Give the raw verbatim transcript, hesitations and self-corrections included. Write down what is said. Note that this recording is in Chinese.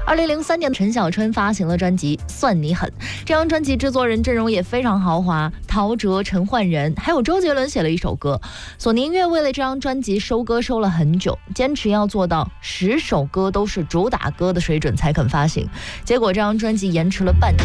二零零三年，陈小春发行了专辑《算你狠》，这张专辑制作人阵容也非常豪华，陶喆、陈奂仁，还有周杰伦写了一首歌。索尼音乐为了这张专辑收歌收了很久，坚持要做到十首歌都是主打歌的水准才肯发行，结果这张专辑延迟了半年。